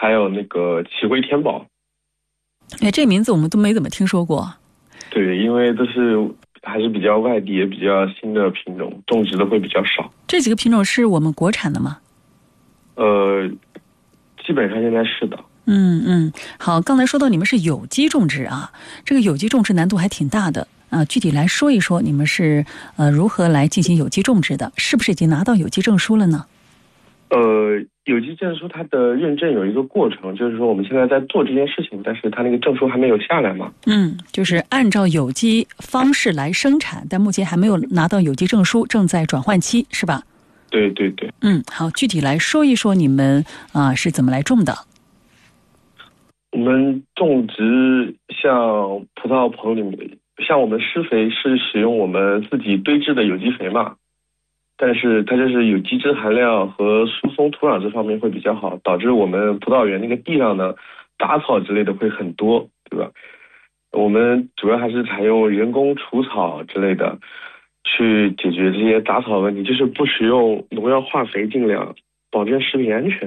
还有那个奇辉天宝。 哎，这名字我们都没怎么听说过。 对，因为这是还是比较外地也比较新的品种，种植的会比较少。 这几个品种是我们国产的吗？ 基本上现在是的。 好，刚才说到你们是有机种植啊，这个有机种植难度还挺大的啊。具体来说一说，你们是如何来进行有机种植的？是不是已经拿到有机证书了呢？ 有机证书它的认证有一个过程，就是说我们现在在做这件事情，但是它那个证书还没有下来嘛。 就是按照有机方式来生产，但目前还没有拿到有机证书，正在转换期，是吧？ 对对对。 好，具体来说一说你们是怎么来种的？ 我们种植像葡萄棚里面，像我们施肥是使用我们自己堆置的有机肥嘛，但是它就是有机质含量和疏松土壤这方面会比较好，导致我们葡萄园那个地上呢杂草之类的会很多，对吧？我们主要还是采用人工除草之类的去解决这些杂草问题，就是不使用农药化肥，尽量保证食品安全。